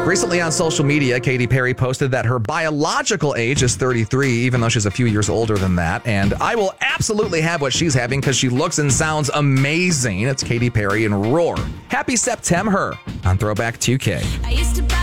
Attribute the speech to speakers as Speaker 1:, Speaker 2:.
Speaker 1: Recently on social media, Katy Perry posted that her biological age is 33, even though she's a few years older than that. And I will absolutely have what she's having because she looks and sounds amazing. It's Katy Perry and Roar. Happy September on Throwback 2K.
Speaker 2: I used to